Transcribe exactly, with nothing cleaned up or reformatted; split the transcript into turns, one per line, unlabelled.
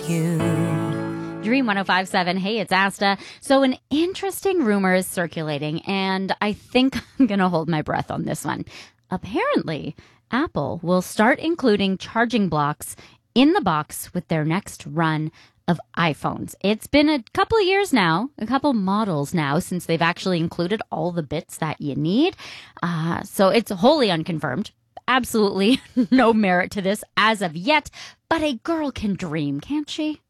you.
Dream one oh five point seven. Hey, it's Asta. So an interesting rumor is circulating, and I think I'm going to hold my breath on this one. Apparently, Apple will start including charging blocks in the box with their next run of iPhones. It's been a couple of years now, a couple models now, since they've actually included all the bits that you need. Uh, so it's wholly unconfirmed. Absolutely no merit to this as of yet, but a girl can dream, can't she?